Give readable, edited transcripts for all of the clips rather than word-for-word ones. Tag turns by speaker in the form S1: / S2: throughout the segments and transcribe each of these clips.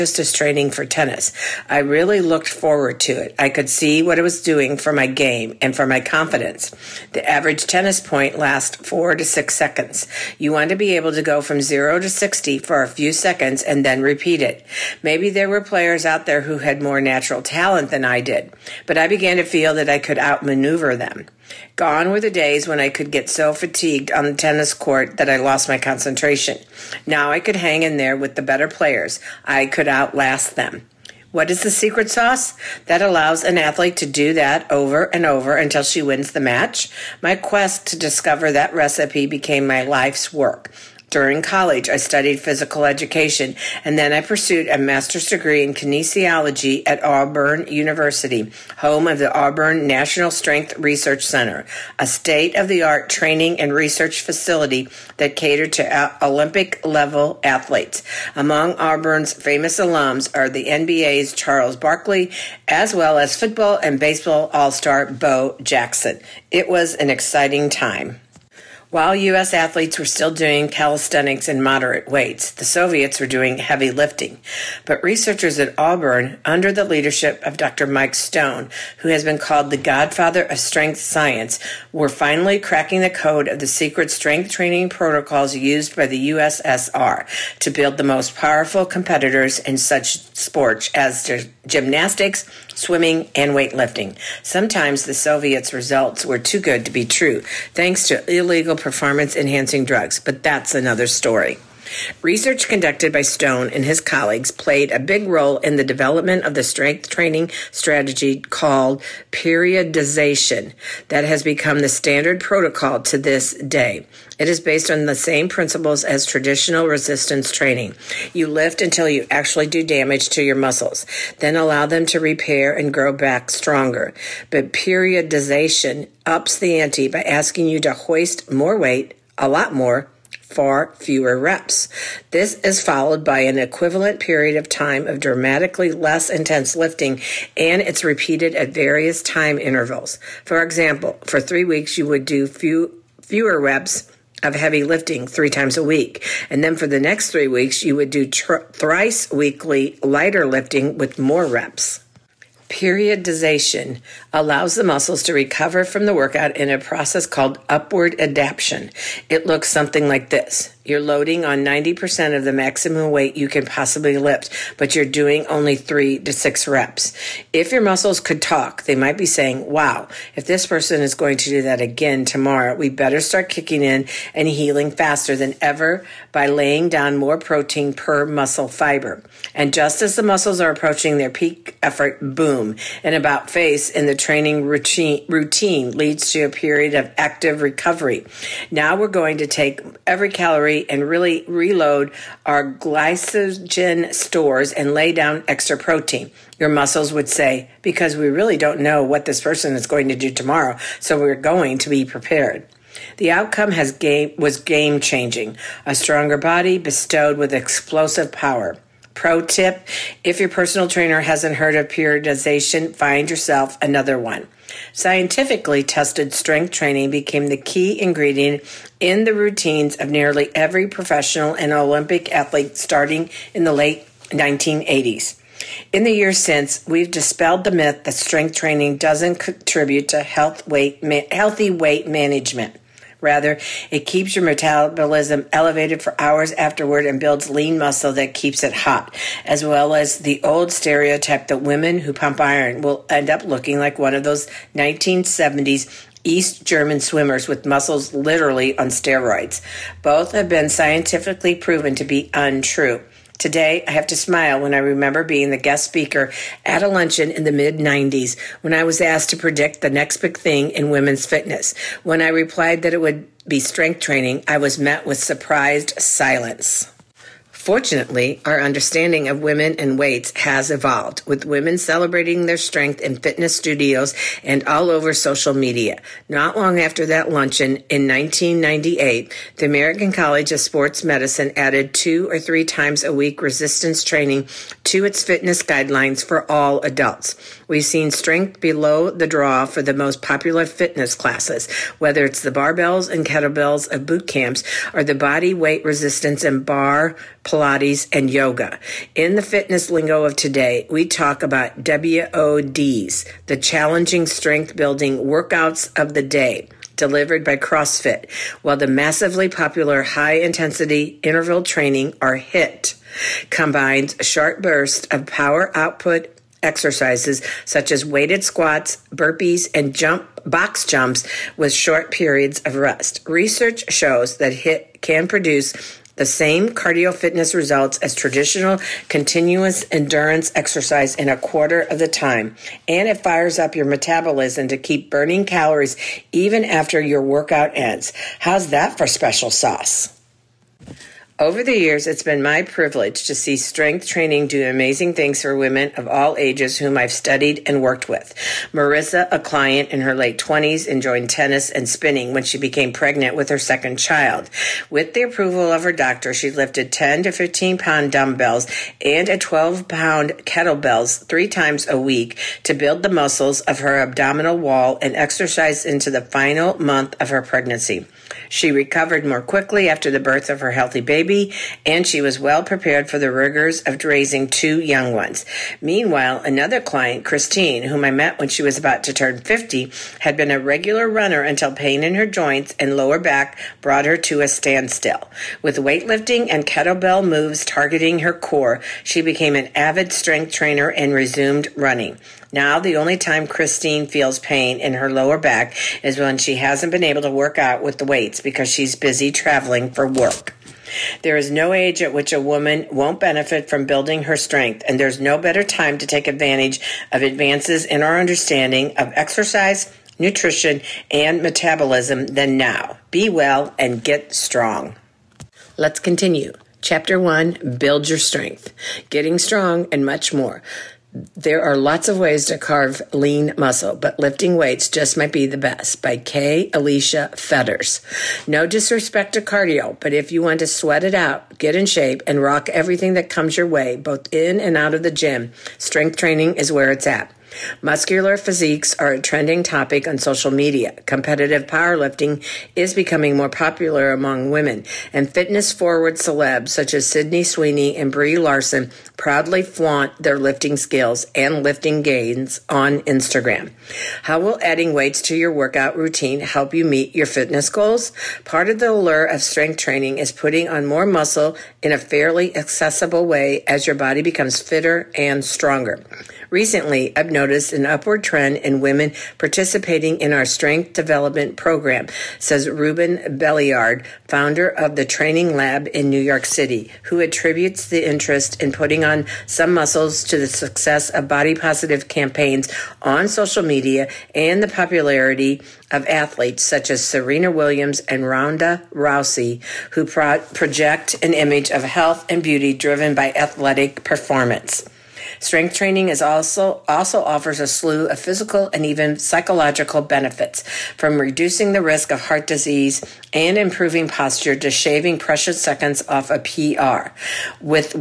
S1: just as training for tennis. I really looked forward to it. I could see what it was doing for my game and for my confidence. The average tennis point lasts 4 to 6 seconds. You want to be able to go from 0 to 60 for a few seconds and then repeat it. Maybe there were players out there who had more natural talent than I did, but I began to feel that I could outmaneuver them. Gone were the days when I could get so fatigued on the tennis court that I lost my concentration. Now I could hang in there with the better players. I could outlast them. What is the secret sauce that allows an athlete to do that over and over until she wins the match? My quest to discover that recipe became my life's work. During college, I studied physical education, and then I pursued a master's degree in kinesiology at Auburn University, home of the Auburn National Strength Research Center, a state-of-the-art training and research facility that catered to Olympic-level athletes. Among Auburn's famous alums are the NBA's Charles Barkley, as well as football and baseball all-star Bo Jackson. It was an exciting time. While U.S. athletes were still doing calisthenics and moderate weights, the Soviets were doing heavy lifting. But researchers at Auburn, under the leadership of Dr. Mike Stone, who has been called the godfather of strength science, were finally cracking the code of the secret strength training protocols used by the USSR to build the most powerful competitors in such sports as gymnastics, swimming, and weightlifting. Sometimes the Soviets' results were too good to be true, thanks to illegal performance-enhancing drugs, but that's another story. Research conducted by Stone and his colleagues played a big role in the development of the strength training strategy called periodization that has become the standard protocol to this day. It is based on the same principles as traditional resistance training. You lift until you actually do damage to your muscles, then allow them to repair and grow back stronger. But periodization ups the ante by asking you to hoist more weight, a lot more, for fewer reps. This is followed by an equivalent period of time of dramatically less intense lifting, and it's repeated at various time intervals. For example, for 3 weeks, you would do fewer reps of heavy lifting 3 times a week. And then for the next 3 weeks, you would do thrice weekly lighter lifting with more reps. Periodization allows the muscles to recover from the workout in a process called upward adaptation. It looks something like this. You're loading on 90% of the maximum weight you can possibly lift, but you're doing only 3 to 6 reps. If your muscles could talk, they might be saying, wow, if this person is going to do that again tomorrow, we better start kicking in and healing faster than ever by laying down more protein per muscle fiber. And just as the muscles are approaching their peak effort, boom, an about face in the training routine leads to a period of active recovery. Now we're going to take every calorie and really reload our glycogen stores and lay down extra protein. Your muscles would say, because we really don't know what this person is going to do tomorrow, so we're going to be prepared. The outcome was game-changing, a stronger body bestowed with explosive power. Pro tip, if your personal trainer hasn't heard of periodization, find yourself another one. Scientifically tested strength training became the key ingredient in the routines of nearly every professional and Olympic athlete starting in the late 1980s. In the years since, we've dispelled the myth that strength training doesn't contribute to healthy weight management. Rather, it keeps your metabolism elevated for hours afterward and builds lean muscle that keeps it hot, as well as the old stereotype that women who pump iron will end up looking like one of those 1970s East German swimmers with muscles literally on steroids. Both have been scientifically proven to be untrue. Today, I have to smile when I remember being the guest speaker at a luncheon in the mid-90s when I was asked to predict the next big thing in women's fitness. When I replied that it would be strength training, I was met with surprised silence. Fortunately, our understanding of women and weights has evolved, with women celebrating their strength in fitness studios and all over social media. Not long after that luncheon in 1998, the American College of Sports Medicine added 2 or 3 times a week resistance training to its fitness guidelines for all adults. We've seen strength below the draw for the most popular fitness classes, whether it's the barbells and kettlebells of boot camps or the body weight resistance and bar Pilates, and yoga. In the fitness lingo of today, we talk about WODs, the challenging strength building workouts of the day, delivered by CrossFit, while the massively popular high-intensity interval training, or HIIT, combines a sharp burst of power output exercises such as weighted squats, burpees, and box jumps with short periods of rest. Research shows that HIIT can produce the same cardio fitness results as traditional continuous endurance exercise in a quarter of the time, and it fires up your metabolism to keep burning calories even after your workout ends. How's that for special sauce? Over the years, it's been my privilege to see strength training do amazing things for women of all ages whom I've studied and worked with. Marissa, a client in her late 20s, enjoyed tennis and spinning when she became pregnant with her second child. With the approval of her doctor, she lifted 10 to 15-pound dumbbells and a 12-pound kettlebells 3 times a week to build the muscles of her abdominal wall and exercised into the final month of her pregnancy. She recovered more quickly after the birth of her healthy baby, and she was well prepared for the rigors of raising 2 young ones. Meanwhile, another client, Christine, whom I met when she was about to turn 50, had been a regular runner until pain in her joints and lower back brought her to a standstill. With weightlifting and kettlebell moves targeting her core, she became an avid strength trainer and resumed running. Now, the only time Christine feels pain in her lower back is when she hasn't been able to work out with the weights because she's busy traveling for work. There is no age at which a woman won't benefit from building her strength, and there's no better time to take advantage of advances in our understanding of exercise, nutrition, and metabolism than now. Be well and get strong. Let's continue. Chapter 1, Build Your Strength, Getting Strong, and much more. There are lots of ways to carve lean muscle, but lifting weights just might be the best. By K. Alicia Fetters. No disrespect to cardio, but if you want to sweat it out, get in shape, and rock everything that comes your way, both in and out of the gym, strength training is where it's at. Muscular physiques are a trending topic on social media. Competitive powerlifting is becoming more popular among women, and fitness-forward celebs such as Sydney Sweeney and Brie Larson proudly flaunt their lifting skills and lifting gains on Instagram. How will adding weights to your workout routine help you meet your fitness goals? Part of the allure of strength training is putting on more muscle in a fairly accessible way as your body becomes fitter and stronger. Recently, I've noticed an upward trend in women participating in our strength development program, says Ruben Belliard, founder of the Training Lab in New York City, who attributes the interest in putting on some muscles to the success of body-positive campaigns on social media and the popularity of athletes such as Serena Williams and Ronda Rousey, who project an image of health and beauty driven by athletic performance. Strength training is also offers a slew of physical and even psychological benefits, from reducing the risk of heart disease and improving posture to shaving precious seconds off a PR. With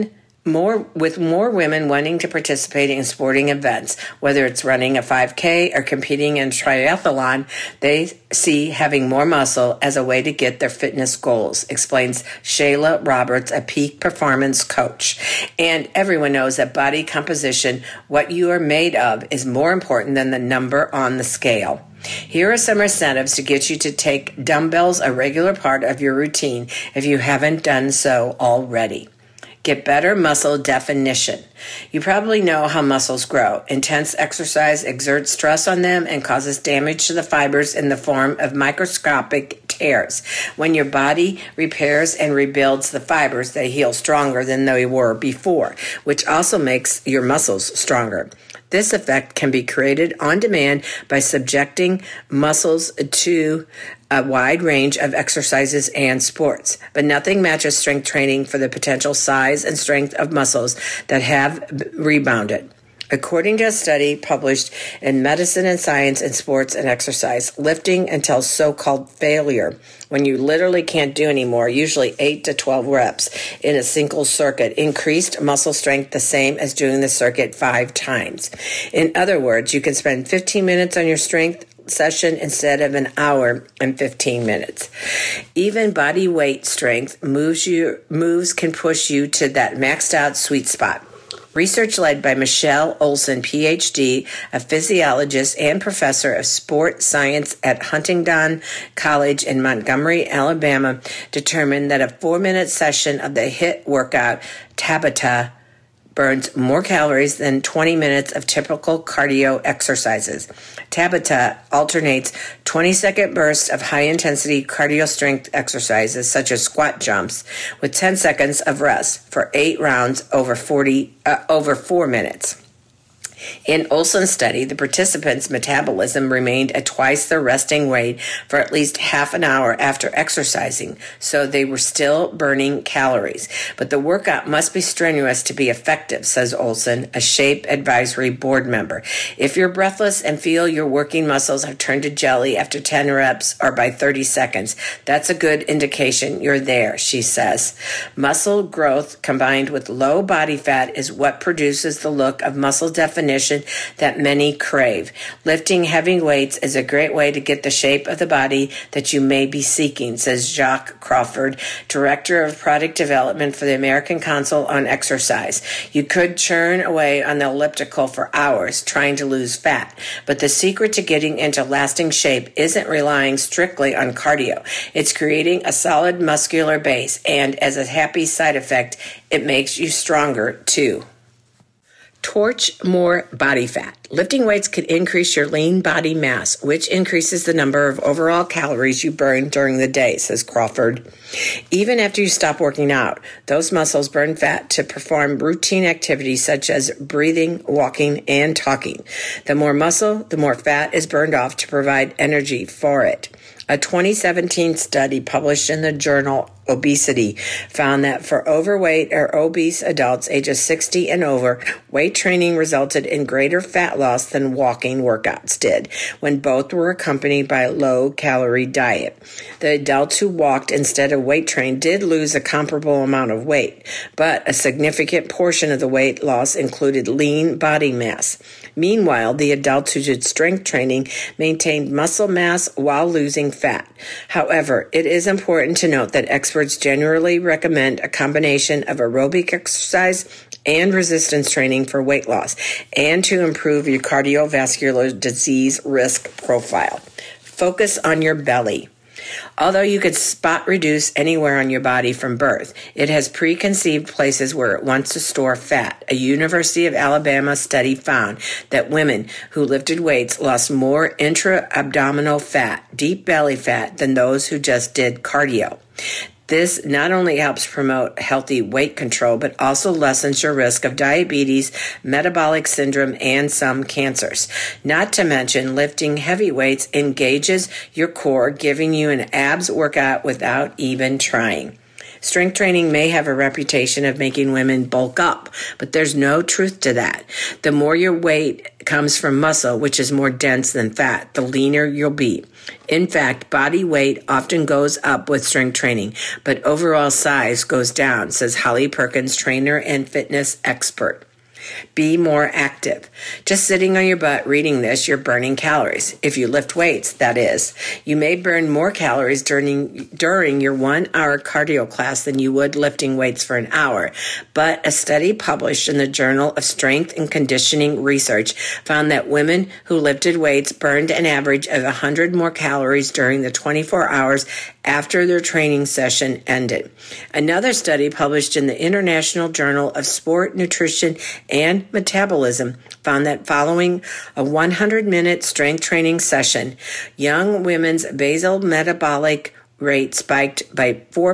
S1: more women wanting to participate in sporting events, whether it's running a 5K or competing in triathlon, they see having more muscle as a way to get their fitness goals, explains Shayla Roberts, a peak performance coach. And everyone knows that body composition, what you are made of, is more important than the number on the scale. Here are some incentives to get you to take dumbbells a regular part of your routine if you haven't done so already. Get better muscle definition. You probably know how muscles grow. Intense exercise exerts stress on them and causes damage to the fibers in the form of microscopic tears. When your body repairs and rebuilds the fibers, they heal stronger than they were before, which also makes your muscles stronger. This effect can be created on demand by subjecting muscles to a wide range of exercises and sports, but nothing matches strength training for the potential size and strength of muscles that have rebounded. According to a study published in Medicine and Science in Sports and Exercise, lifting until so-called failure, when you literally can't do anymore, usually 8 to 12 reps in a single circuit, increased muscle strength the same as doing the circuit 5 times. In other words, you can spend 15 minutes on your strength session instead of an hour and 15 minutes. Even body weight strength moves can push you to that maxed out sweet spot. Research led by Michelle Olson, PhD, a physiologist and professor of sport science at Huntingdon College in Montgomery, Alabama, determined that a 4-minute session of the HIIT workout, Tabata, burns more calories than 20 minutes of typical cardio exercises. Tabata alternates 20-second bursts of high-intensity cardio strength exercises such as squat jumps with 10 seconds of rest for 8 rounds over 4 minutes. In Olson's study, the participants' metabolism remained at twice their resting weight for at least half an hour after exercising, so they were still burning calories. But the workout must be strenuous to be effective, says Olson, a Shape Advisory Board member. If you're breathless and feel your working muscles have turned to jelly after 10 reps or by 30 seconds, that's a good indication you're there, she says. Muscle growth combined with low body fat is what produces the look of muscle definition that many crave. Lifting heavy weights is a great way to get the shape of the body that you may be seeking, says Jacques Crawford, Director of Product Development for the American Council on Exercise. You could churn away on the elliptical for hours trying to lose fat, but the secret to getting into lasting shape isn't relying strictly on cardio. It's creating a solid muscular base, and as a happy side effect, it makes you stronger too. Torch more body fat. Lifting weights can increase your lean body mass, which increases the number of overall calories you burn during the day, says Crawford. Even after you stop working out, those muscles burn fat to perform routine activities such as breathing, walking, and talking. The more muscle, the more fat is burned off to provide energy for it. A 2017 study published in the journal Obesity found that for overweight or obese adults ages 60 and over, weight training resulted in greater fat loss than walking workouts did, when both were accompanied by a low-calorie diet. The adults who walked instead of weight trained did lose a comparable amount of weight, but a significant portion of the weight loss included lean body mass. Meanwhile, the adults who did strength training maintained muscle mass while losing fat. However, it is important to note that experts generally recommend a combination of aerobic exercise and resistance training for weight loss and to improve your cardiovascular disease risk profile. Focus on your belly. Although you could spot reduce anywhere on your body from birth, it has preconceived places where it wants to store fat. A University of Alabama study found that women who lifted weights lost more intra-abdominal fat, deep belly fat, than those who just did cardio. This not only helps promote healthy weight control, but also lessens your risk of diabetes, metabolic syndrome, and some cancers. Not to mention, lifting heavy weights engages your core, giving you an abs workout without even trying. Strength training may have a reputation of making women bulk up, but there's no truth to that. The more your weight comes from muscle, which is more dense than fat, the leaner you'll be. In fact, body weight often goes up with strength training, but overall size goes down, says Holly Perkins, trainer and fitness expert. Be more active. Just sitting on your butt reading this, you're burning calories. If you lift weights, that is. You may burn more calories during your 1-hour cardio class than you would lifting weights for an hour. But a study published in the Journal of Strength and Conditioning Research found that women who lifted weights burned an average of 100 more calories during the 24 hours after their training session ended. Another study published in the International Journal of Sport, Nutrition, and Metabolism found that following a 100-minute strength training session, young women's basal metabolic rate spiked by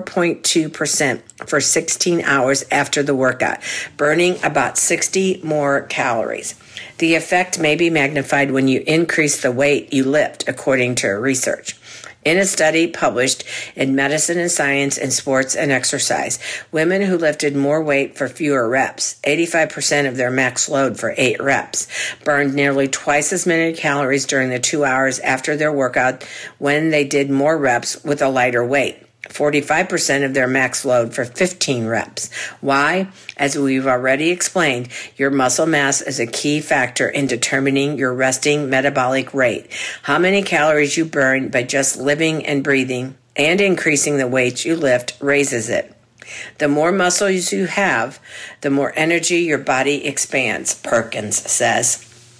S1: 4.2% for 16 hours after the workout, burning about 60 more calories. The effect may be magnified when you increase the weight you lift, according to research. In a study published in Medicine and Science in Sports and Exercise, women who lifted more weight for fewer reps, 85% of their max load for 8 reps, burned nearly twice as many calories during the 2 hours after their workout when they did more reps with a lighter weight. 45% of their max load for 15 reps. Why? As we've already explained, your muscle mass is a key factor in determining your resting metabolic rate. How many calories you burn by just living and breathing and increasing the weight you lift raises it. The more muscles you have, the more energy your body expands, Perkins says.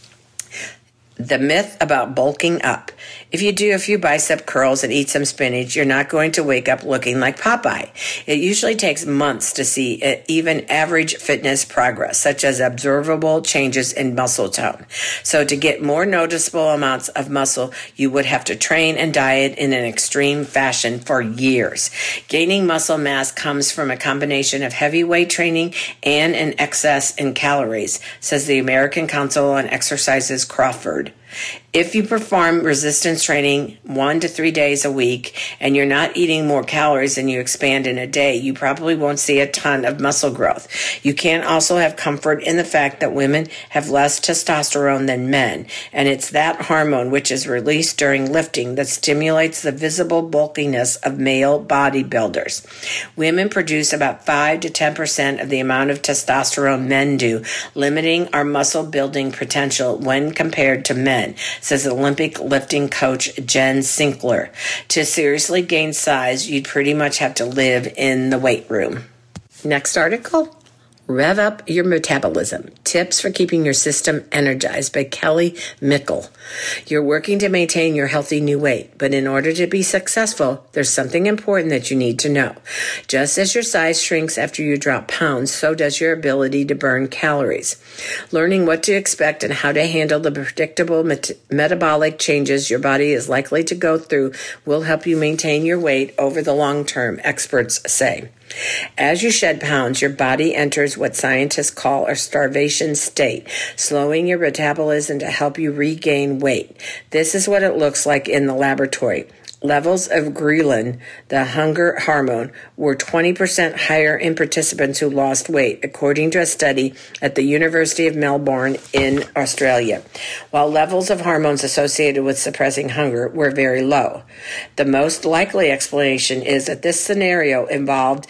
S1: The myth about bulking up. If you do a few bicep curls and eat some spinach, you're not going to wake up looking like Popeye. It usually takes months to see even average fitness progress, such as observable changes in muscle tone. So to get more noticeable amounts of muscle, you would have to train and diet in an extreme fashion for years. Gaining muscle mass comes from a combination of heavy weight training and an excess in calories, says the American Council on Exercises Crawford. If you perform resistance training 1 to 3 days a week and you're not eating more calories than you expand in a day, you probably won't see a ton of muscle growth. You can also have comfort in the fact that women have less testosterone than men, and it's that hormone which is released during lifting that stimulates the visible bulkiness of male bodybuilders. Women produce about 5 to 10% of the amount of testosterone men do, limiting our muscle building potential when compared to men, says Olympic lifting coach Jen Sinkler. To seriously gain size, you'd pretty much have to live in the weight room. Next article, Rev Up Your Metabolism, Tips for Keeping Your System Energized by Kelly Mickle. You're working to maintain your healthy new weight, but in order to be successful, there's something important that you need to know. Just as your size shrinks after you drop pounds, so does your ability to burn calories. Learning what to expect and how to handle the predictable metabolic changes your body is likely to go through will help you maintain your weight over the long term, experts say. As you shed pounds, your body enters what scientists call a starvation state, slowing your metabolism to help you regain weight. This is what it looks like in the laboratory. Levels of ghrelin, the hunger hormone, were 20% higher in participants who lost weight, according to a study at the University of Melbourne in Australia, while levels of hormones associated with suppressing hunger were very low. The most likely explanation is that this scenario involved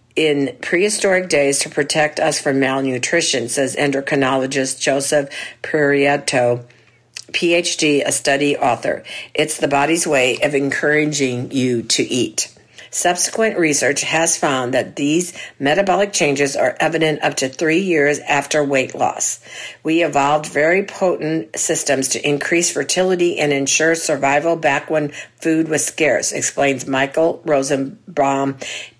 S1: in prehistoric days to protect us from malnutrition, says endocrinologist Joseph Prieto, PhD, a study author. It's the body's way of encouraging you to eat. Subsequent research has found that these metabolic changes are evident up to 3 years after weight loss. We evolved very potent systems to increase fertility and ensure survival back when food was scarce, explains Michael Rosenbaum,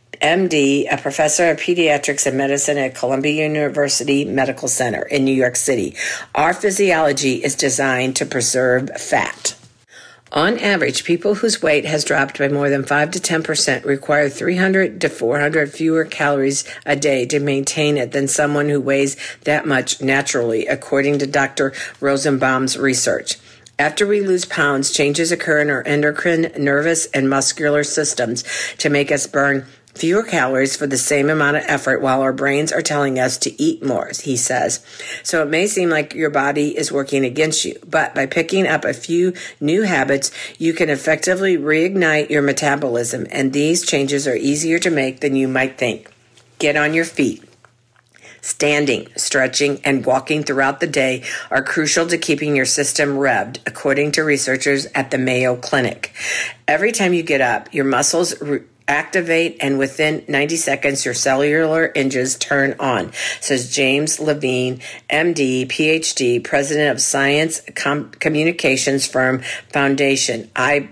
S1: MD, a professor of pediatrics and medicine at Columbia University Medical Center in New York City. Our physiology is designed to preserve fat. On average, people whose weight has dropped by more than 5 to 10% require 300 to 400 fewer calories a day to maintain it than someone who weighs that much naturally, according to Dr. Rosenbaum's research. After we lose pounds, changes occur in our endocrine, nervous, and muscular systems to make us burn fewer calories for the same amount of effort while our brains are telling us to eat more, he says. So it may seem like your body is working against you, but by picking up a few new habits, you can effectively reignite your metabolism, and these changes are easier to make than you might think. Get on your feet. Standing, stretching, and walking throughout the day are crucial to keeping your system revved, according to researchers at the Mayo Clinic. Every time you get up, your muscles activate, and within 90 seconds, your cellular engines turn on, says James Levine, MD, PhD, president of science communications firm Foundation,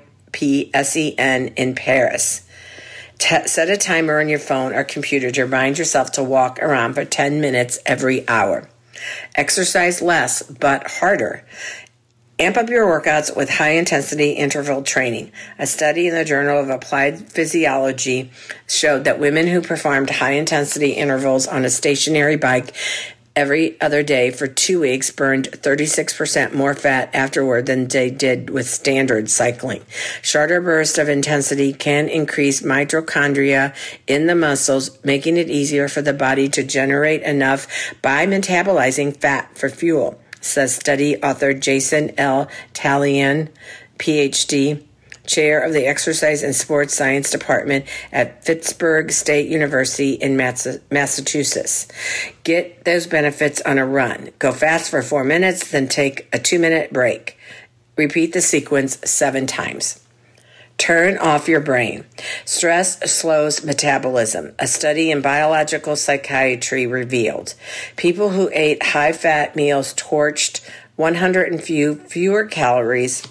S1: IPSEN in Paris. Set a timer on your phone or computer to remind yourself to walk around for 10 minutes every hour. Exercise less, but harder. Amp up your workouts with high-intensity interval training. A study in the Journal of Applied Physiology showed that women who performed high-intensity intervals on a stationary bike every other day for 2 weeks burned 36% more fat afterward than they did with standard cycling. Shorter bursts of intensity can increase mitochondria in the muscles, making it easier for the body to generate enough by metabolizing fat for fuel, says study author Jason L. Talian, PhD. chair of the Exercise and Sports Science Department at Pittsburgh State University in Massachusetts. Get those benefits on a run. Go fast for 4 minutes, then take a 2-minute break. Repeat the sequence 7 times. Turn off your brain. Stress slows metabolism. A study in biological psychiatry revealed people who ate high-fat meals torched 104 fewer calories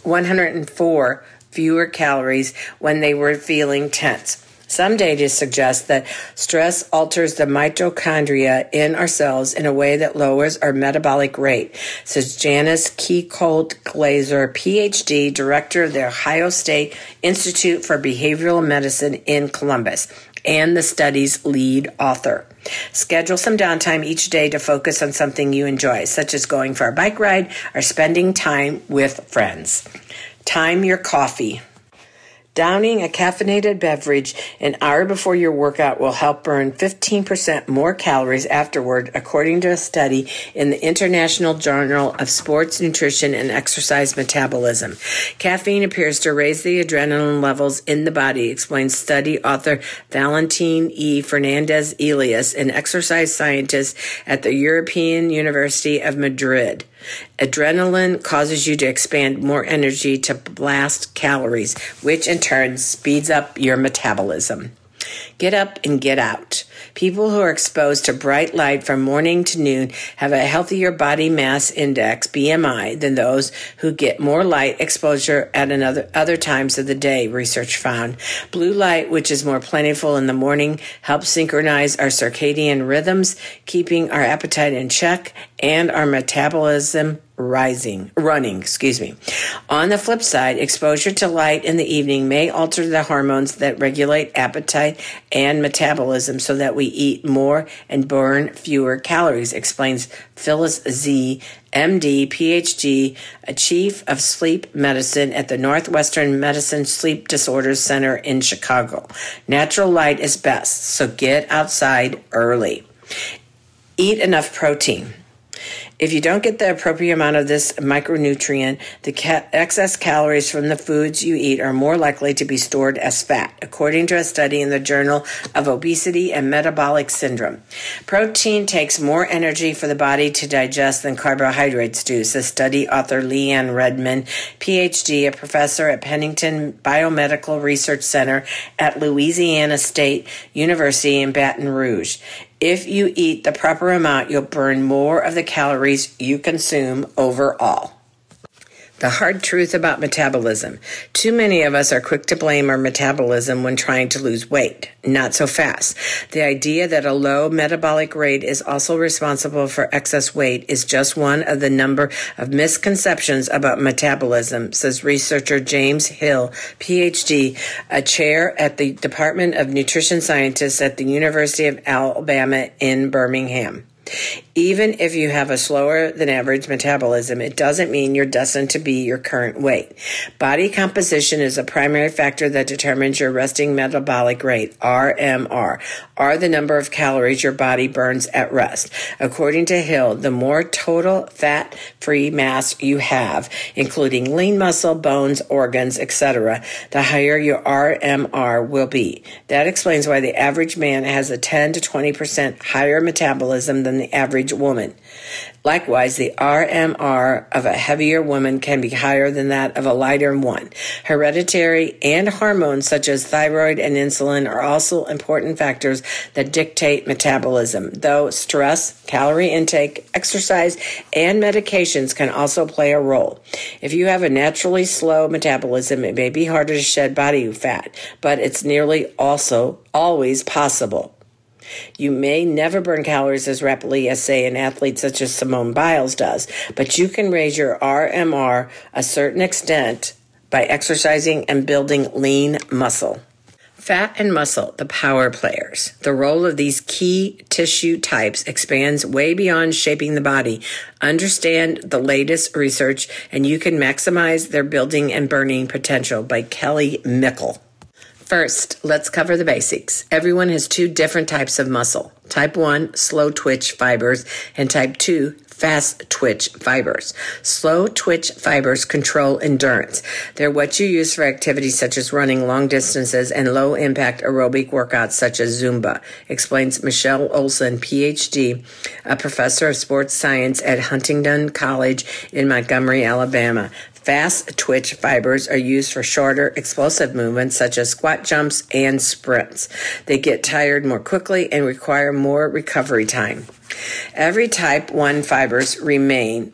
S1: when they were feeling tense. Some data suggests that stress alters the mitochondria in our cells in a way that lowers our metabolic rate, says Janice Keycolt-Glaser, PhD, director of the Ohio State Institute for Behavioral Medicine in Columbus, and the study's lead author. Schedule some downtime each day to focus on something you enjoy, such as going for a bike ride or spending time with friends. Time your coffee. Downing a caffeinated beverage an hour before your workout will help burn 15% more calories afterward, according to a study in the International Journal of Sports Nutrition and Exercise Metabolism. Caffeine appears to raise the adrenaline levels in the body, explains study author Valentin E. Fernandez-Elias, an exercise scientist at the European University of Madrid. Adrenaline causes you to expend more energy to blast calories, which in turn speeds up your metabolism. Get up and get out. People who are exposed to bright light from morning to noon have a healthier body mass index, BMI, than those who get more light exposure at other times of the day, research found. Blue light, which is more plentiful in the morning, helps synchronize our circadian rhythms, keeping our appetite in check and our metabolism running. On the flip side, exposure to light in the evening may alter the hormones that regulate appetite and metabolism so that we eat more and burn fewer calories, explains Phyllis Z., MD, PhD, a chief of sleep medicine at the Northwestern Medicine Sleep Disorders Center in Chicago. Natural light is best, so get outside early. Eat enough protein. If you don't get the appropriate amount of this micronutrient, the excess calories from the foods you eat are more likely to be stored as fat, according to a study in the Journal of Obesity and Metabolic Syndrome. Protein takes more energy for the body to digest than carbohydrates do, says study author Leanne Redman, PhD, a professor at Pennington Biomedical Research Center at Louisiana State University in Baton Rouge. If you eat the proper amount, you'll burn more of the calories you consume overall. The hard truth about metabolism. Too many of us are quick to blame our metabolism when trying to lose weight. Not so fast. The idea that a low metabolic rate is also responsible for excess weight is just one of the number of misconceptions about metabolism, says researcher James Hill, PhD, a chair at the Department of Nutrition Scientists at the University of Alabama in Birmingham. Even if you have a slower than average metabolism, it doesn't mean you're destined to be your current weight. Body composition is a primary factor that determines your resting metabolic rate, RMR, or the number of calories your body burns at rest. According to Hill, the more total fat-free mass you have, including lean muscle, bones, organs, etc., the higher your RMR will be. That explains why the average man has a 10 to 20% higher metabolism than the average woman. Likewise, the RMR of a heavier woman can be higher than that of a lighter one. Hereditary and hormones such as thyroid and insulin are also important factors that dictate metabolism, though stress, calorie intake, exercise, and medications can also play a role. If you have a naturally slow metabolism, it may be harder to shed body fat, but it's nearly also always possible. You may never burn calories as rapidly as, say, an athlete such as Simone Biles does, but you can raise your RMR a certain extent by exercising and building lean muscle. Fat and muscle, the power players. The role of these key tissue types expands way beyond shaping the body. Understand the latest research, and you can maximize their building and burning potential by Kelly Mickle. First, let's cover the basics. Everyone has two different types of muscle. Type 1, slow twitch fibers, and type 2, fast twitch fibers. Slow twitch fibers control endurance. They're what you use for activities such as running long distances and low-impact aerobic workouts such as Zumba, explains Michelle Olson, Ph.D., a professor of sports science at Huntingdon College in Montgomery, Alabama. Fast twitch fibers are used for shorter, explosive movements such as squat jumps and sprints. They get tired more quickly and require more recovery time. While type 1 fibers remain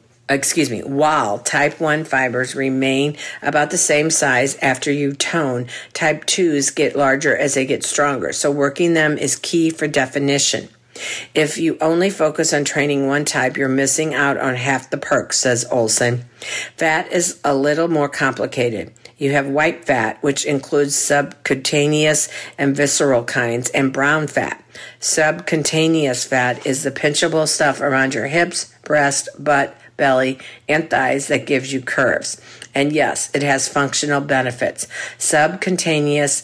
S1: about the same size after you tone, type 2s get larger as they get stronger, so working them is key for definition. If you only focus on training one type, you're missing out on half the perks, says Olson. Fat is a little more complicated. You have white fat, which includes subcutaneous and visceral kinds, and brown fat. Subcutaneous fat is the pinchable stuff around your hips, breast, butt, belly, and thighs that gives you curves. And yes, it has functional benefits. Subcutaneous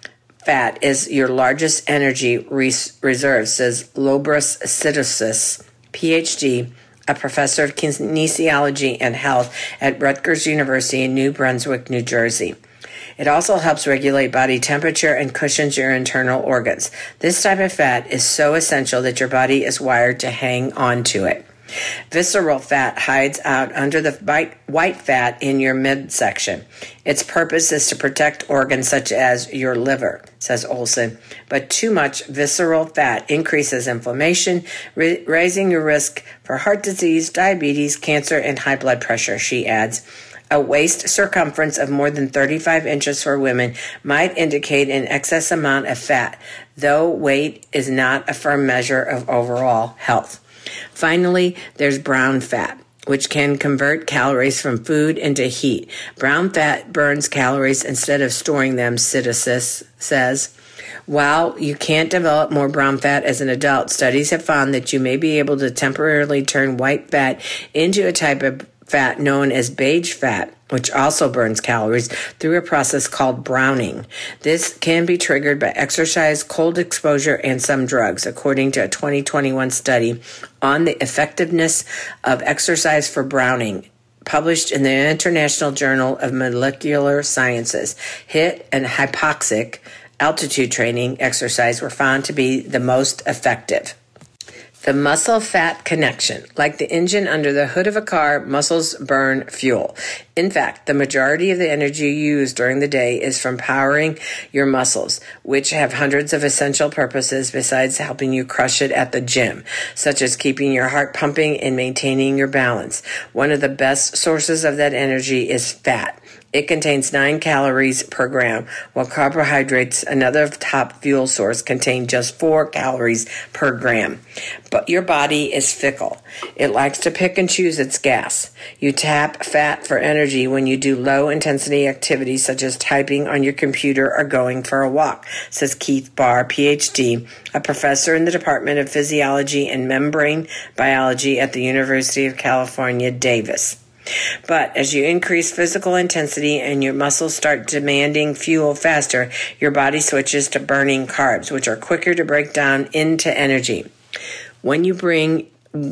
S1: fat is your largest energy reserve, says Lobris Sitosis, Ph.D., a professor of kinesiology and health at Rutgers University in New Brunswick, New Jersey. It also helps regulate body temperature and cushions your internal organs. This type of fat is so essential that your body is wired to hang on to it. Visceral fat hides out under the white fat in your midsection. Its purpose is to protect organs such as your liver, says Olson. But too much visceral fat increases inflammation, raising your risk for heart disease, diabetes, cancer, and high blood pressure, she adds. A waist circumference of more than 35 inches for women might indicate an excess amount of fat, though weight is not a firm measure of overall health. Finally, there's brown fat, which can convert calories from food into heat. Brown fat burns calories instead of storing them, Sitosis says. While you can't develop more brown fat as an adult, studies have found that you may be able to temporarily turn white fat into a type of fat known as beige fat, which also burns calories through a process called browning. This can be triggered by exercise, cold exposure, and some drugs, according to a 2021 study on the effectiveness of exercise for browning, published in the International Journal of Molecular Sciences. HIIT and hypoxic altitude training exercise were found to be the most effective. The muscle-fat connection. Like the engine under the hood of a car, muscles burn fuel. In fact, the majority of the energy used during the day is from powering your muscles, which have hundreds of essential purposes besides helping you crush it at the gym, such as keeping your heart pumping and maintaining your balance. One of the best sources of that energy is fat. It contains 9 calories per gram, while carbohydrates, another top fuel source, contain just 4 calories per gram. But your body is fickle. It likes to pick and choose its gas. You tap fat for energy when you do low-intensity activities such as typing on your computer or going for a walk, says Keith Barr, Ph.D., a professor in the Department of Physiology and Membrane Biology at the University of California, Davis. But as you increase physical intensity and your muscles start demanding fuel faster, your body switches to burning carbs, which are quicker to break down into energy. When you bring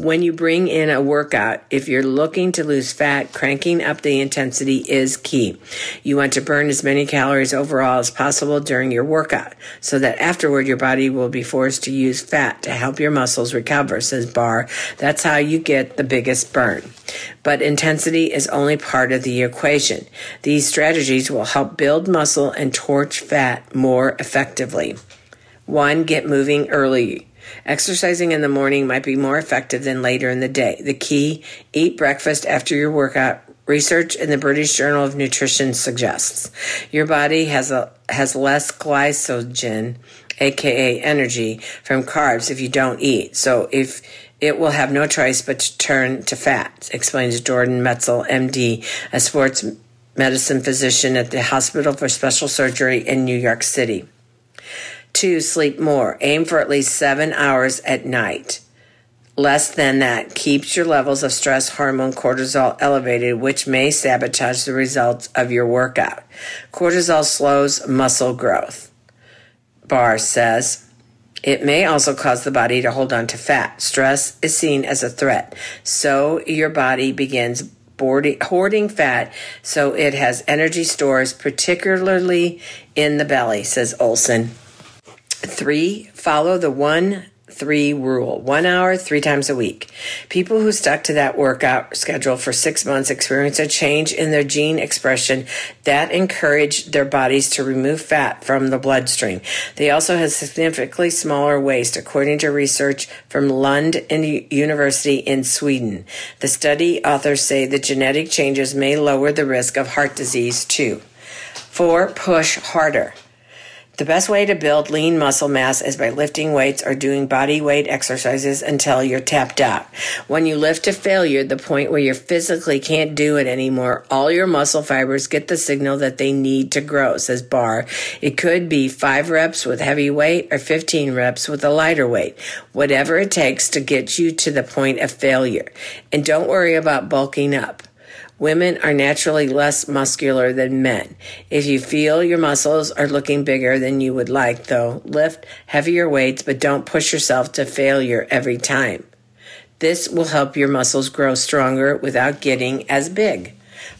S1: in a workout, if you're looking to lose fat, cranking up the intensity is key. You want to burn as many calories overall as possible during your workout, so that afterward your body will be forced to use fat to help your muscles recover, says Barr. That's how you get the biggest burn. But intensity is only part of the equation. These strategies will help build muscle and torch fat more effectively. 1. Get moving early. Exercising in the morning might be more effective than later in the day. The key, eat breakfast after your workout. Research in the British Journal of Nutrition suggests your body has less glycogen, aka energy, from carbs if you don't eat. So if it will have no choice but to turn to fat, explains Jordan Metzel, MD, a sports medicine physician at the Hospital for Special Surgery in New York City. 2. Sleep more. Aim for at least 7 hours at night. Less than that keeps your levels of stress hormone cortisol elevated, which may sabotage the results of your workout. Cortisol slows muscle growth. Barr says, it may also cause the body to hold on to fat. Stress is seen as a threat, so your body begins hoarding fat so it has energy stores, particularly in the belly, says Olson. 3, follow the 1-3 rule. 1 hour, 3 times a week. People who stuck to that workout schedule for 6 months experience a change in their gene expression that encouraged their bodies to remove fat from the bloodstream. They also had significantly smaller waist, according to research from Lund University in Sweden. The study authors say the genetic changes may lower the risk of heart disease too. 4, push harder. The best way to build lean muscle mass is by lifting weights or doing body weight exercises until you're tapped out. When you lift to failure, the point where you physically can't do it anymore, all your muscle fibers get the signal that they need to grow, says Barr. It could be 5 reps with heavy weight or 15 reps with a lighter weight, whatever it takes to get you to the point of failure. And don't worry about bulking up. Women are naturally less muscular than men. If you feel your muscles are looking bigger than you would like, though, lift heavier weights, but don't push yourself to failure every time. This will help your muscles grow stronger without getting as big.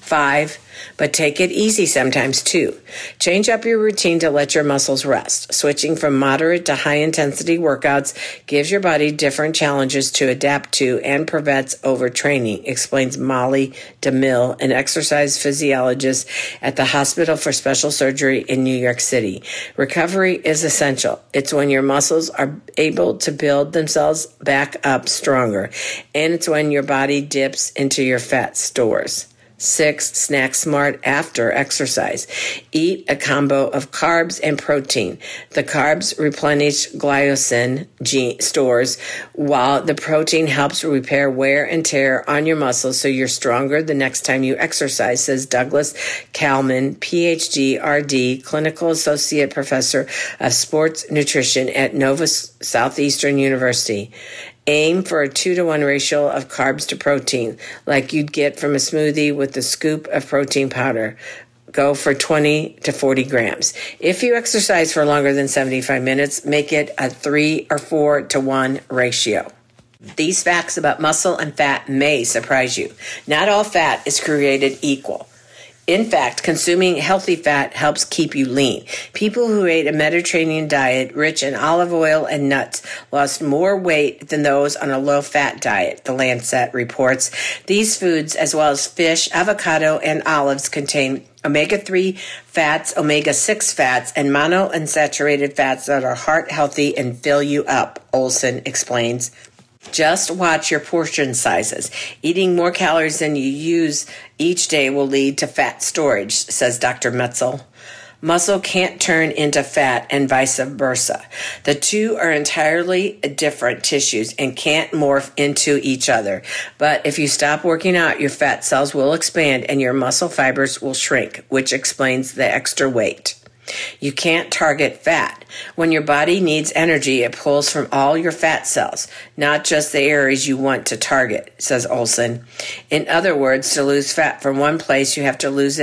S1: 5, but take it easy sometimes too. Change up your routine to let your muscles rest. Switching from moderate to high intensity workouts gives your body different challenges to adapt to and prevents overtraining, explains Molly DeMille, an exercise physiologist at the Hospital for Special Surgery in New York City. Recovery is essential. It's when your muscles are able to build themselves back up stronger, and it's when your body dips into your fat stores. 6, snack smart after exercise. Eat a combo of carbs and protein. The carbs replenish glycogen stores, while the protein helps repair wear and tear on your muscles so you're stronger the next time you exercise, says Douglas Kalman, PhD, RD, Clinical Associate Professor of Sports Nutrition at Nova Southeastern University. Aim for a 2-to-1 ratio of carbs to protein, like you'd get from a smoothie with a scoop of protein powder. Go for 20 to 40 grams. If you exercise for longer than 75 minutes, make it a 3 or 4 to 1 ratio. These facts about muscle and fat may surprise you. Not all fat is created equal. In fact, consuming healthy fat helps keep you lean. People who ate a Mediterranean diet rich in olive oil and nuts lost more weight than those on a low-fat diet, the Lancet reports. These foods, as well as fish, avocado, and olives, contain omega-3 fats, omega-6 fats, and monounsaturated fats that are heart healthy and fill you up, Olson explains. Just watch your portion sizes. Eating more calories than you use each day will lead to fat storage, says Dr. Metzel. Muscle can't turn into fat and vice versa. The two are entirely different tissues and can't morph into each other. But if you stop working out, your fat cells will expand and your muscle fibers will shrink, which explains the extra weight. You can't target fat. When your body needs energy, it pulls from all your fat cells, not just the areas you want to target, says Olson. In other words, to lose fat from one place, you have to lose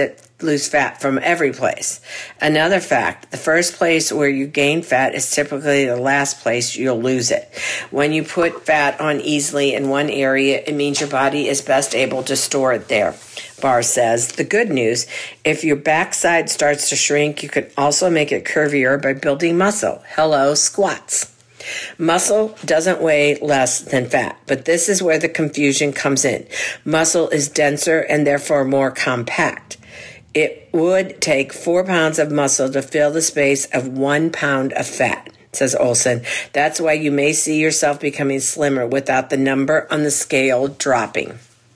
S1: fat from every place. Another fact, the first place where you gain fat is typically the last place you'll lose it. When you put fat on easily in one area, it means your body is best able to store it there. Barr says, the good news, if your backside starts to shrink, you can also make it curvier by building muscle. Hello, squats. Muscle doesn't weigh less than fat, but this is where the confusion comes in. Muscle is denser and therefore more compact. It would take 4 pounds of muscle to fill the space of 1 pound of fat, says Olson. That's why you may see yourself becoming slimmer without the number on the scale dropping.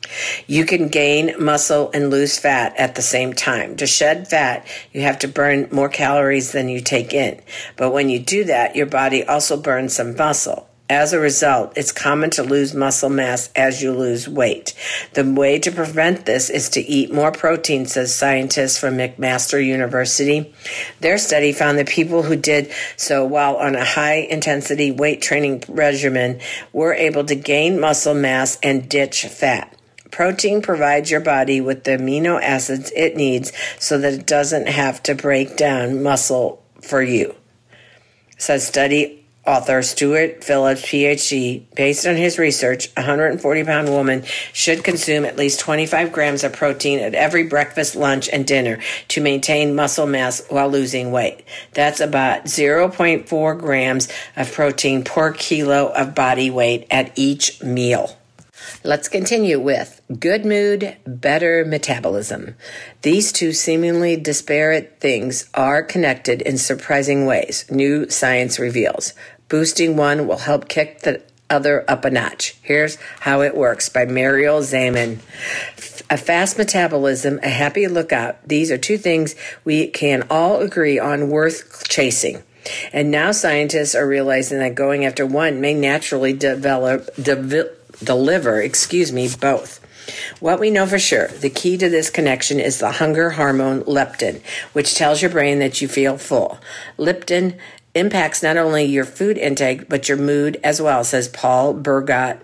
S1: You can gain muscle and lose fat at the same time. To shed fat, you have to burn more calories than you take in. But when you do that, your body also burns some muscle. As a result, it's common to lose muscle mass as you lose weight. The way to prevent this is to eat more protein, says scientists from McMaster University. Their study found that people who did so while on a high-intensity weight training regimen were able to gain muscle mass and ditch fat. Protein provides your body with the amino acids it needs so that it doesn't have to break down muscle for you, says study author Stuart Phillips, PhD. Based on his research, a 140-pound woman should consume at least 25 grams of protein at every breakfast, lunch, and dinner to maintain muscle mass while losing weight. That's about 0.4 grams of protein per kilo of body weight at each meal. Let's continue with good mood, better metabolism. These two seemingly disparate things are connected in surprising ways, new science reveals. Boosting one will help kick the other up a notch. Here's how it works by Mariel Zaman. A fast metabolism, a happy lookout. These are two things we can all agree on worth chasing. And now scientists are realizing that going after one may naturally deliver both. What we know for sure, the key to this connection is the hunger hormone leptin, which tells your brain that you feel full. Leptin impacts not only your food intake, but your mood as well, says Paul Burgott,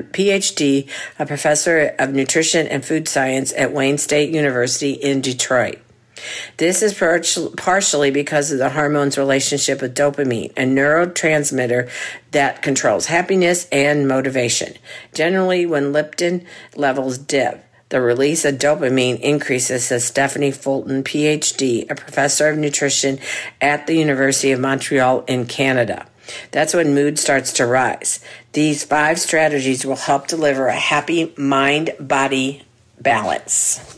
S1: PhD, a professor of nutrition and food science at Wayne State University in Detroit. This is partially because of the hormone's relationship with dopamine, a neurotransmitter that controls happiness and motivation. Generally, when leptin levels dip, the release of dopamine increases, says Stephanie Fulton, PhD, a professor of nutrition at the University of Montreal in Canada. That's when mood starts to rise. These 5 strategies will help deliver a happy mind-body balance.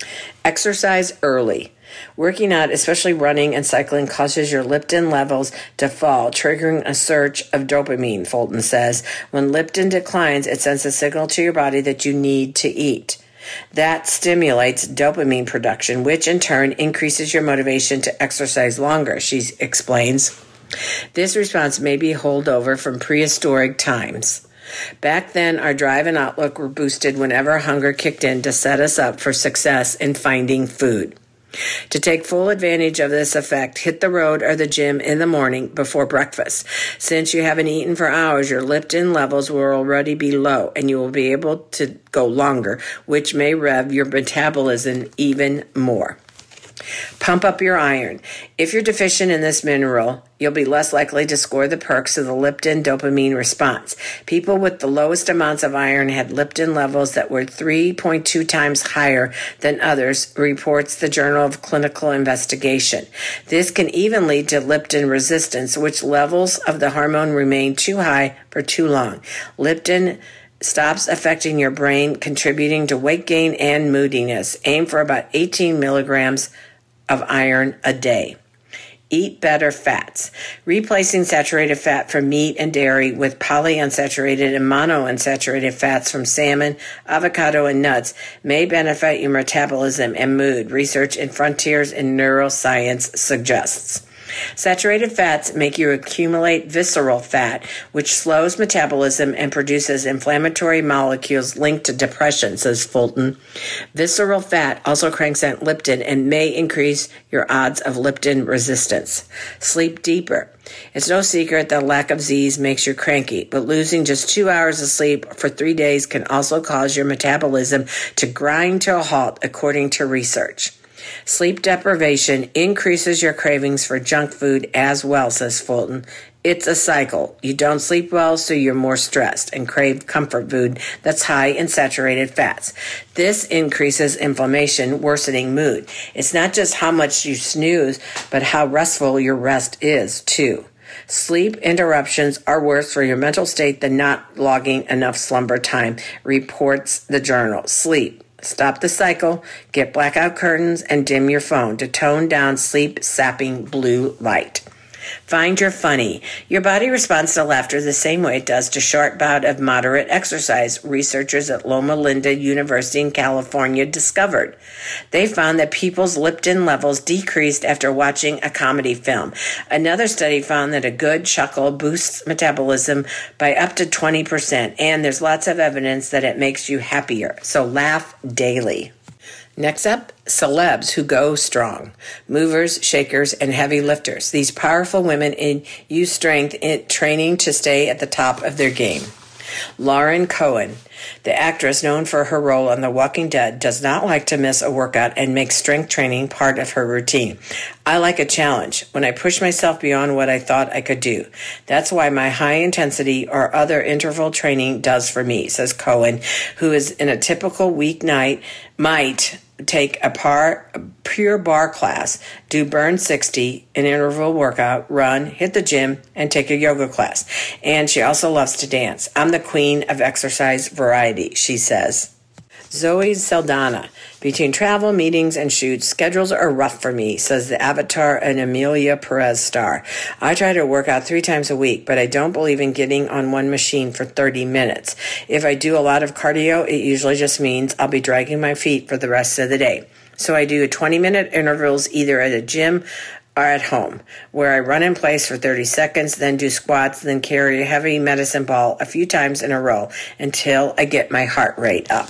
S1: Exercise early. Working out, especially running and cycling, causes your leptin levels to fall, triggering a surge of dopamine, Fulton says. When leptin declines, it sends a signal to your body that you need to eat. That stimulates dopamine production, which in turn increases your motivation to exercise longer, she explains. This response may be holdover from prehistoric times. Back then, our drive and outlook were boosted whenever hunger kicked in to set us up for success in finding food. To take full advantage of this effect, hit the road or the gym in the morning before breakfast. Since you haven't eaten for hours, your leptin levels will already be low, and you will be able to go longer, which may rev your metabolism even more. Pump up your iron. If you're deficient in this mineral, you'll be less likely to score the perks of the leptin dopamine response. People with the lowest amounts of iron had leptin levels that were 3.2 times higher than others, reports the Journal of Clinical Investigation. This can even lead to leptin resistance, which levels of the hormone remain too high for too long. Leptin stops affecting your brain, contributing to weight gain and moodiness. Aim for about 18 milligrams of iron a day. Eat better fats. Replacing saturated fat from meat and dairy with polyunsaturated and monounsaturated fats from salmon, avocado, and nuts may benefit your metabolism and mood, research in Frontiers in Neuroscience suggests. Saturated fats make you accumulate visceral fat, which slows metabolism and produces inflammatory molecules linked to depression, says Fulton. Visceral fat also cranks out leptin and may increase your odds of leptin resistance. Sleep deeper. It's no secret that lack of Z's makes you cranky, but losing just 2 hours of sleep for 3 days can also cause your metabolism to grind to a halt, according to research. Sleep deprivation increases your cravings for junk food as well, says Fulton. It's a cycle. You don't sleep well, so you're more stressed and crave comfort food that's high in saturated fats. This increases inflammation, worsening mood. It's not just how much you snooze, but how restful your rest is, too. Sleep interruptions are worse for your mental state than not logging enough slumber time, reports the journal. Sleep. Stop the cycle, get blackout curtains, and dim your phone to tone down sleep-sapping blue light. Find your funny. Your body responds to laughter the same way it does to short bout of moderate exercise, researchers at Loma Linda University in California discovered. They found that people's leptin levels decreased after watching a comedy film. Another study found that a good chuckle boosts metabolism by up to 20%, and there's lots of evidence that it makes you happier. So laugh daily. Next up, celebs who go strong. Movers, shakers, and heavy lifters. These powerful women use strength in training to stay at the top of their game. Lauren Cohen, the actress known for her role on The Walking Dead, does not like to miss a workout and makes strength training part of her routine. I like a challenge when I push myself beyond what I thought I could do. That's why my high intensity or other interval training does for me, says Cohen, who is in a typical weeknight might take a pure bar class, do Burn 60, an interval workout, run, hit the gym, and take a yoga class. And she also loves to dance. I'm the queen of exercise variety, she says. Zoe Saldana. Between travel, meetings, and shoots, schedules are rough for me, says the Avatar and Emilia Perez star. I try to work out 3 times a week, but I don't believe in getting on one machine for 30 minutes. If I do a lot of cardio, it usually just means I'll be dragging my feet for the rest of the day. So I do 20-minute intervals either at a gym or at home, where I run in place for 30 seconds, then do squats, then carry a heavy medicine ball a few times in a row until I get my heart rate up.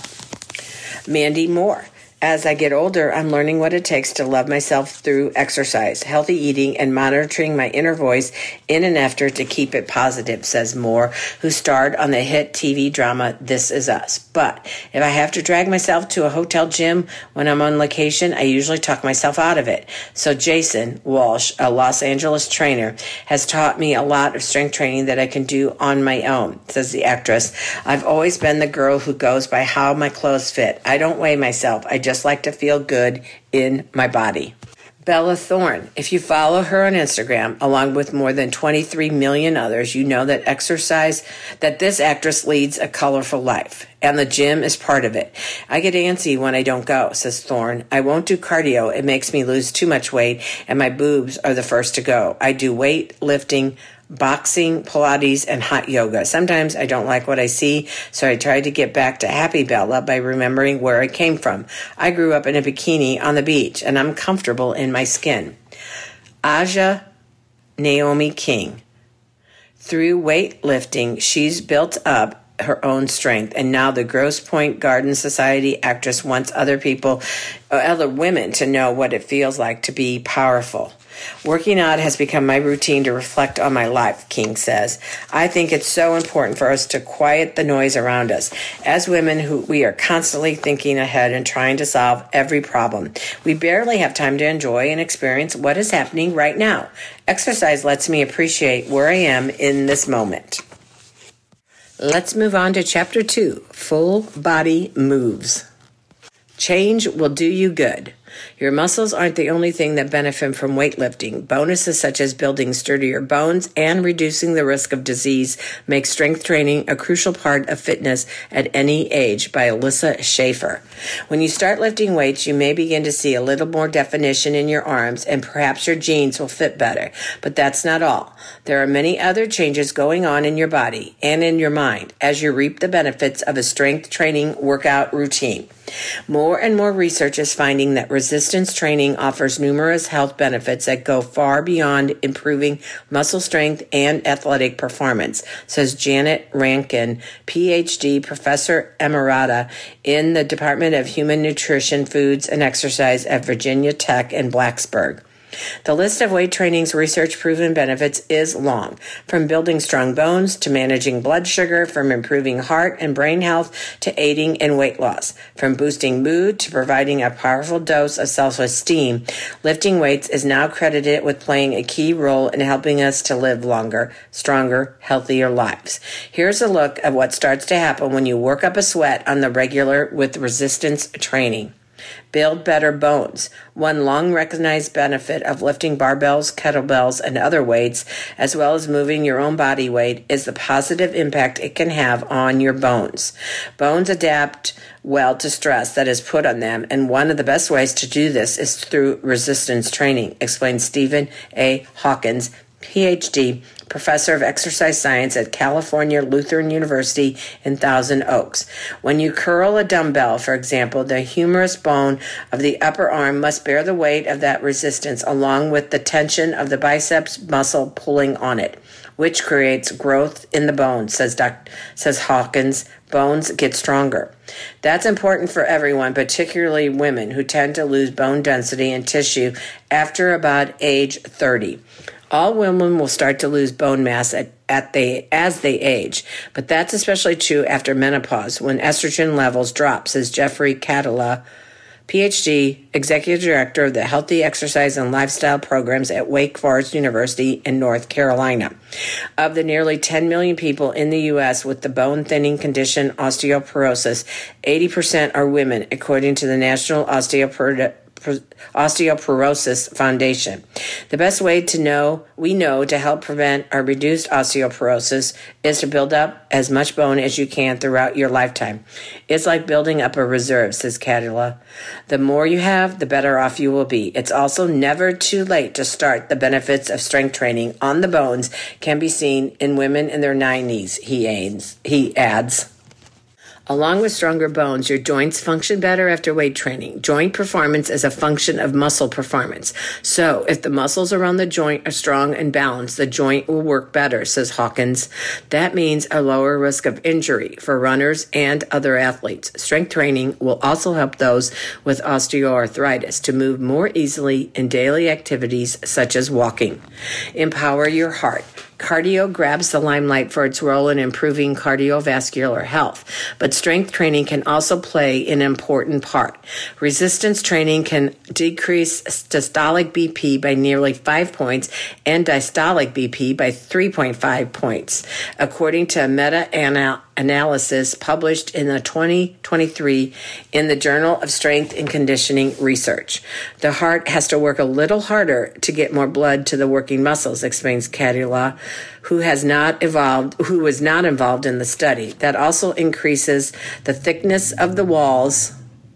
S1: Mandy Moore. As I get older, I'm learning what it takes to love myself through exercise, healthy eating, and monitoring my inner voice in an effort to keep it positive, says Moore, who starred on the hit TV drama This Is Us. But if I have to drag myself to a hotel gym when I'm on location, I usually talk myself out of it. So Jason Walsh, a Los Angeles trainer, has taught me a lot of strength training that I can do on my own, says the actress. I've always been the girl who goes by how my clothes fit. I don't weigh myself. I just like to feel good in my body. Bella Thorne. If you follow her on Instagram, along with more than 23 million others, you know that this actress leads a colorful life, and the gym is part of it. I get antsy when I don't go, says Thorne. I won't do cardio. It makes me lose too much weight, and my boobs are the first to go. I do weight lifting, boxing, Pilates, and hot yoga. Sometimes I don't like what I see, so I try to get back to Happy Bella by remembering where I came from. I grew up in a bikini on the beach, and I'm comfortable in my skin. Aja Naomi King. Through weightlifting, she's built up her own strength, and now the Grosse Pointe Garden Society actress wants other women to know what it feels like to be powerful. Working out has become my routine to reflect on my life, King says. I think it's so important for us to quiet the noise around us. As women, we are constantly thinking ahead and trying to solve every problem. We barely have time to enjoy and experience what is happening right now. Exercise lets me appreciate where I am in this moment. Let's move on to Chapter 2, Full Body Moves. Change will do you good. Your muscles aren't the only thing that benefit from weightlifting. Bonuses such as building sturdier bones and reducing the risk of disease make strength training a crucial part of fitness at any age, by Alyssa Schaefer. When you start lifting weights, you may begin to see a little more definition in your arms, and perhaps your jeans will fit better. But that's not all. There are many other changes going on in your body and in your mind as you reap the benefits of a strength training workout routine. More and more research is finding that resistance training offers numerous health benefits that go far beyond improving muscle strength and athletic performance, says Janet Rankin, PhD, Professor Emerita in the Department of Human Nutrition, Foods, and Exercise at Virginia Tech in Blacksburg. The list of weight training's research-proven benefits is long, from building strong bones to managing blood sugar, from improving heart and brain health to aiding in weight loss, from boosting mood to providing a powerful dose of self-esteem. Lifting weights is now credited with playing a key role in helping us to live longer, stronger, healthier lives. Here's a look at what starts to happen when you work up a sweat on the regular with resistance training. Build better bones. One long recognized benefit of lifting barbells, kettlebells, and other weights, as well as moving your own body weight, is the positive impact it can have on your bones. Bones adapt well to stress that is put on them, and one of the best ways to do this is through resistance training, explains Stephen A. Hawkins, PhD, professor of exercise science at California Lutheran University in Thousand Oaks. When you curl a dumbbell, for example, the humerus bone of the upper arm must bear the weight of that resistance along with the tension of the biceps muscle pulling on it, which creates growth in the bone, says Hawkins. Bones get stronger. That's important for everyone, particularly women who tend to lose bone density and tissue after about age 30. All women will start to lose bone mass as they age, but that's especially true after menopause when estrogen levels drop, says Jeffrey Catala, PhD, Executive Director of the Healthy Exercise and Lifestyle Programs at Wake Forest University in North Carolina. Of the nearly 10 million people in the U.S. with the bone-thinning condition osteoporosis, 80% are women, according to the National Osteoporosis Foundation. The best way we know to help prevent or reduce osteoporosis is to build up as much bone as you can throughout your lifetime. It's like building up a reserve, says Cadula. The more you have, the better off you will be. It's also never too late to start. The benefits of strength training on the bones can be seen in women in their 90s, he adds. Along with stronger bones, your joints function better after weight training. Joint performance is a function of muscle performance. So, if the muscles around the joint are strong and balanced, the joint will work better, says Hawkins. That means a lower risk of injury for runners and other athletes. Strength training will also help those with osteoarthritis to move more easily in daily activities such as walking. Empower your heart. Cardio grabs the limelight for its role in improving cardiovascular health, but strength training can also play an important part. Resistance training can decrease systolic BP by nearly 5 points and diastolic BP by 3.5 points, according to a meta-analysis published in the 2023 in the Journal of Strength and Conditioning Research. The heart has to work a little harder to get more blood to the working muscles, explains Cadula, who was not involved in the study. That also increases the thickness of the walls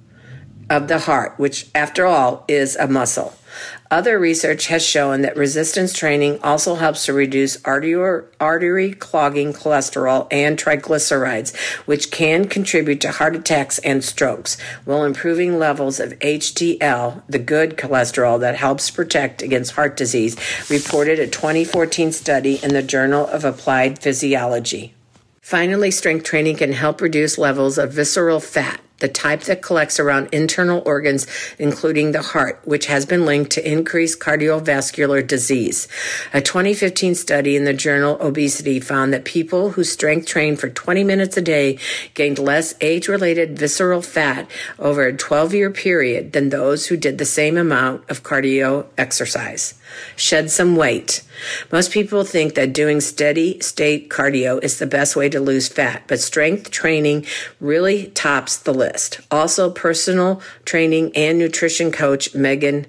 S1: of the heart, which, after all, is a muscle. Other research has shown that resistance training also helps to reduce artery clogging cholesterol and triglycerides, which can contribute to heart attacks and strokes, while improving levels of HDL, the good cholesterol that helps protect against heart disease, reported a 2014 study in the Journal of Applied Physiology. Finally, strength training can help reduce levels of visceral fat, the type that collects around internal organs, including the heart, which has been linked to increased cardiovascular disease. A 2015 study in the journal Obesity found that people who strength trained for 20 minutes a day gained less age-related visceral fat over a 12-year period than those who did the same amount of cardio exercise. Shed some weight. Most people think that doing steady state cardio is the best way to lose fat, but strength training really tops the list. Also, personal training and nutrition coach Megan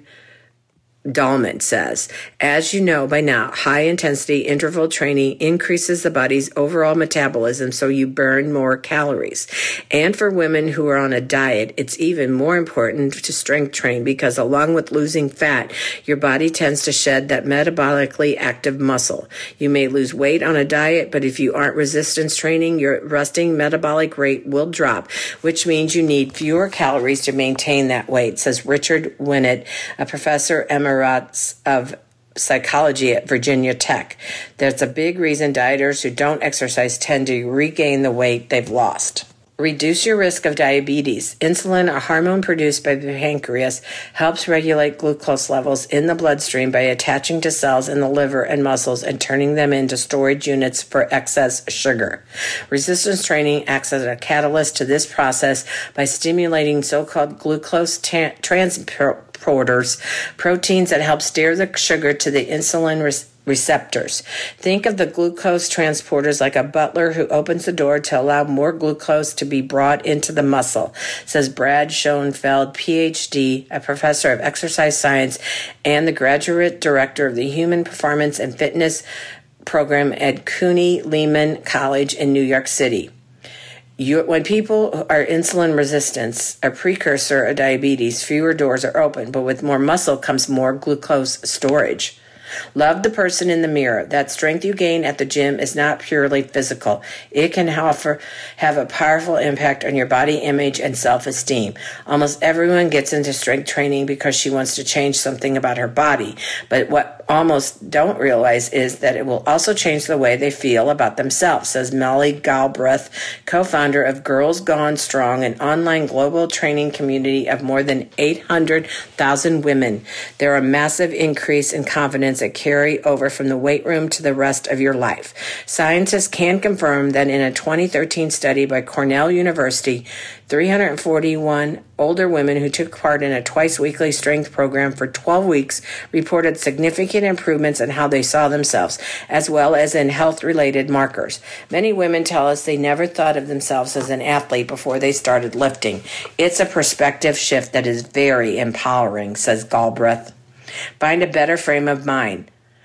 S1: Dahlman says, as you know by now, high-intensity interval training increases the body's overall metabolism, so you burn more calories. And for women who are on a diet, it's even more important to strength train because along with losing fat, your body tends to shed that metabolically active muscle. You may lose weight on a diet, but if you aren't resistance training, your resting metabolic rate will drop, which means you need fewer calories to maintain that weight, says Richard Winnett, a professor emeritus of psychology at Virginia Tech. There's a big reason dieters who don't exercise tend to regain the weight they've lost. Reduce your risk of diabetes. Insulin, a hormone produced by the pancreas, helps regulate glucose levels in the bloodstream by attaching to cells in the liver and muscles and turning them into storage units for excess sugar. Resistance training acts as a catalyst to this process by stimulating so-called glucose transporters, proteins that help steer the sugar to the insulin receptors. Think of the glucose transporters like a butler who opens the door to allow more glucose to be brought into the muscle, says Brad Schoenfeld, PhD, a professor of exercise science and the graduate director of the Human Performance and Fitness program at CUNY Lehman College in New York City. When people are insulin resistant, a precursor of diabetes, fewer doors are open, but with more muscle comes more glucose storage. Love the person in the mirror. That strength you gain at the gym is not purely physical. It can have a powerful impact on your body image and self-esteem. Almost everyone gets into strength training because she wants to change something about her body. But what almost don't realize is that it will also change the way they feel about themselves, says Molly Galbraith, co-founder of Girls Gone Strong, an online global training community of more than 800,000 women. There are a massive increase in confidence that carry over from the weight room to the rest of your life. Scientists can confirm that in a 2013 study by Cornell University, 341 older women who took part in a twice-weekly strength program for 12 weeks reported significant improvements in how they saw themselves, as well as in health-related markers. Many women tell us they never thought of themselves as an athlete before they started lifting. It's a perspective shift that is very empowering, says Galbraith. Find a better frame of mind.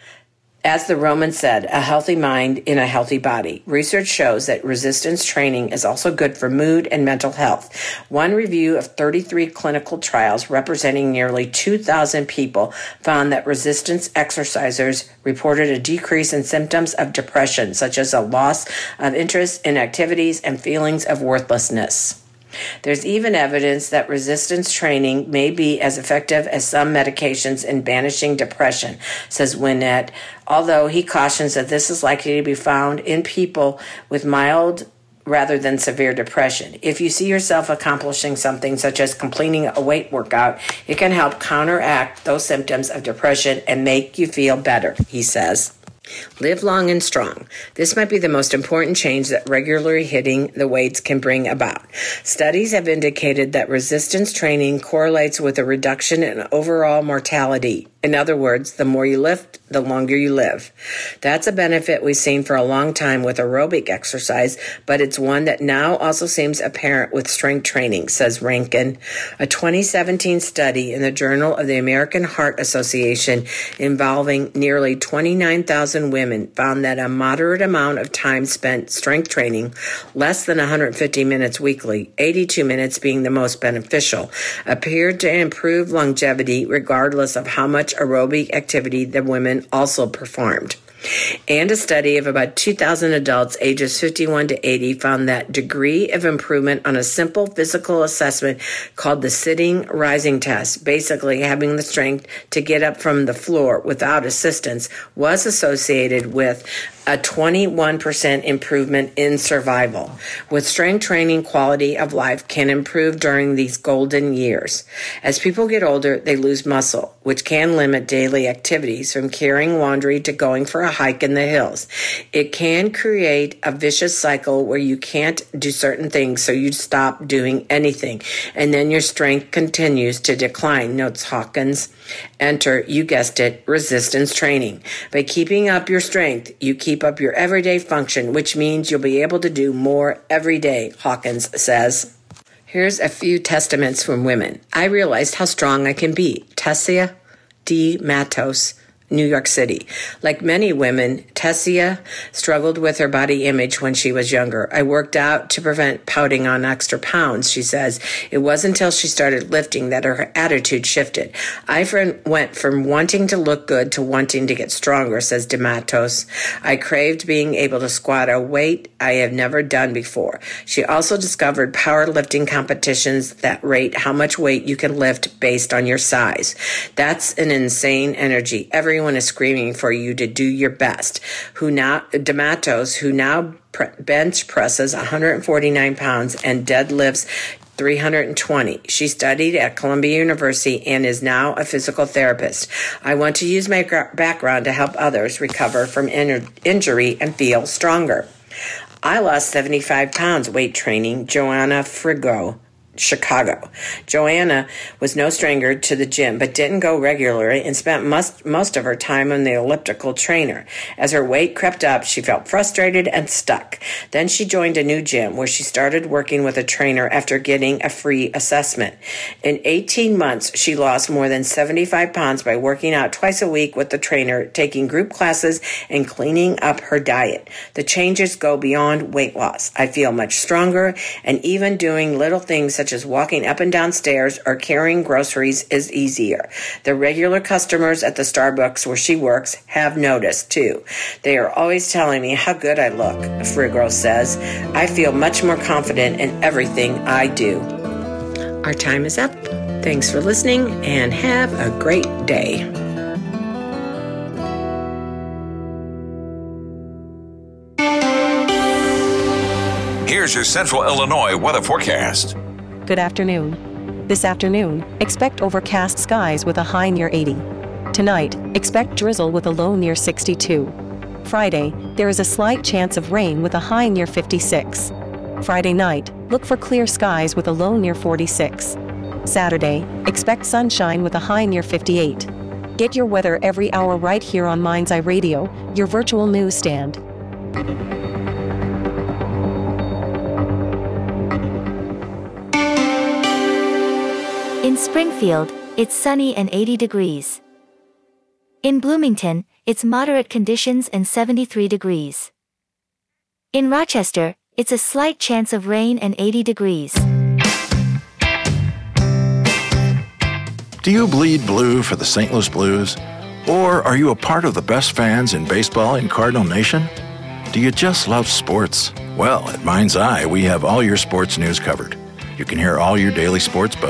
S1: As the Romans said, a healthy mind in a healthy body. Research shows that resistance training is also good for mood and mental health. One review of 33 clinical trials representing nearly 2,000 people found that resistance exercisers reported a decrease in symptoms of depression, such as a loss of interest in activities and feelings of worthlessness. There's even evidence that resistance training may be as effective as some medications in banishing depression, says Winnet, although he cautions that this is likely to be found in people with mild rather than severe depression. If you see yourself accomplishing something such as completing a weight workout, it can help counteract those symptoms of depression and make you feel better, he says. Live long and strong. This might be the most important change that regularly hitting the weights can bring about. Studies have indicated that resistance training correlates with a reduction in overall mortality. In other words, the more you lift, the longer you live. That's a benefit we've seen for a long time with aerobic exercise, but it's one that now also seems apparent with strength training, says Rankin. A 2017 study in the Journal of the American Heart Association involving nearly 29,000 women found that a moderate amount of time spent strength training, less than 150 minutes weekly, 82 minutes being the most beneficial, appeared to improve longevity regardless of how much aerobic activity the women also performed. And a study of about 2,000 adults ages 51 to 80 found that degree of improvement on a simple physical assessment called the sitting rising test, basically having the strength to get up from the floor without assistance, was associated with a 21% improvement in survival. With strength training, quality of life can improve during these golden years. As people get older, they lose muscle, which can limit daily activities from carrying laundry to going for a hike in the hills. It can create a vicious cycle where you can't do certain things, so you stop doing anything, and then your strength continues to decline, notes Hawkins. Enter, you guessed it, resistance training. By keeping up your strength, you keep up your everyday function, which means you'll be able to do more every day, Hawkins says. Here's a few testaments from women. I realized how strong I can be. Tessia D. Matos, New York City. Like many women, Tessia struggled with her body image when she was younger. I worked out to prevent pouting on extra pounds, she says. It wasn't until she started lifting that her attitude shifted. I went from wanting to look good to wanting to get stronger, says DeMatos. I craved being able to squat a weight I have never done before. She also discovered powerlifting competitions that rate how much weight you can lift based on your size. That's an insane energy. Everyone is screaming for you to do your best. DeMatos, who now bench presses 149 pounds and deadlifts 320. She studied at Columbia University and is now a physical therapist. I want to use my background to help others recover from injury and feel stronger. I lost 75 pounds weight training, Joanna Frigo, Chicago. Joanna was no stranger to the gym, but didn't go regularly and spent most of her time on the elliptical trainer. As her weight crept up, she felt frustrated and stuck. Then she joined a new gym where she started working with a trainer after getting a free assessment. In 18 months, she lost more than 75 pounds by working out twice a week with the trainer, taking group classes, and cleaning up her diet. The changes go beyond weight loss. I feel much stronger, and even doing little things such such as walking up and down stairs or carrying groceries is easier. The regular customers at the Starbucks where she works have noticed, too. They are always telling me how good I look, Frigro says. I feel much more confident in everything I do. Our time is up. Thanks for listening and have a great day.
S2: Here's your Central Illinois weather forecast.
S3: Good afternoon. This afternoon, expect overcast skies with a high near 80. Tonight, expect drizzle with a low near 62. Friday, there is a slight chance of rain with a high near 56. Friday night, look for clear skies with a low near 46. Saturday, expect sunshine with a high near 58. Get your weather every hour right here on Mind's Eye Radio, your virtual newsstand.
S4: In Springfield, it's sunny and 80 degrees. In Bloomington, it's moderate conditions and 73 degrees. In Rochester, it's a slight chance of rain and 80 degrees.
S5: Do you bleed blue for the St. Louis Blues? Or are you a part of the best fans in baseball in Cardinal Nation? Do you just love sports? Well, at Mind's Eye, we have all your sports news covered. You can hear all your daily sports buzz